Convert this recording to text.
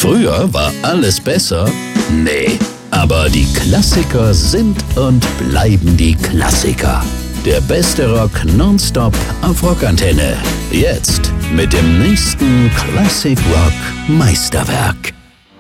Früher war alles besser? Nee, aber die Klassiker sind und bleiben die Klassiker. Der beste Rock nonstop auf Rockantenne. Jetzt mit dem nächsten Classic Rock Meisterwerk.